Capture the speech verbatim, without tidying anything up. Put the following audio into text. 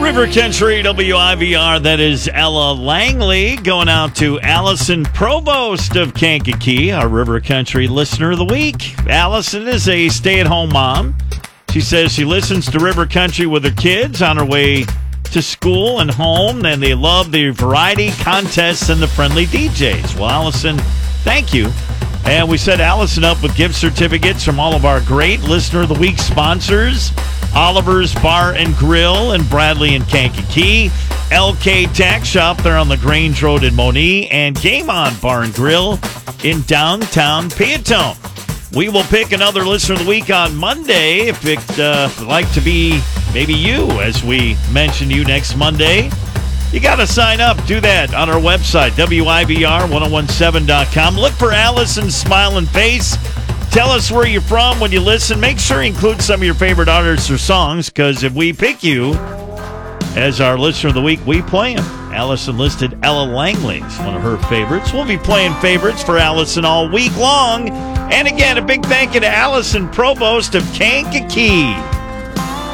River Country W I V R, that is Ella Langley, going out to Allison Provost of Kankakee, our River Country listener of the week. Allison is a stay-at-home mom. She says she listens to River Country with her kids on her way to school and home, and they love the variety, contests, and the friendly D Js. Well, Allison, thank you. And we set Allison up with gift certificates from all of our great Listener of the Week sponsors: Oliver's Bar and Grill in Bradley and Kankakee, L K Tax Shop there on LaGrange Road in Monee, and Game On Bar and Grill in downtown Peatone. We will pick another Listener of the Week on Monday if it uh, would like to be maybe you, as we mention you next Monday. You got to sign up. Do that on our website, W I V R ten seventeen dot com. Look for Allison's smiling face. Tell us where you're from when you listen. Make sure you include some of your favorite artists or songs, because if we pick you as our Listener of the Week, we play them. Allison listed Ella Langley as one of her favorites. We'll be playing favorites for Allison all week long. And again, a big thank you to Allison Provost of Kankakee.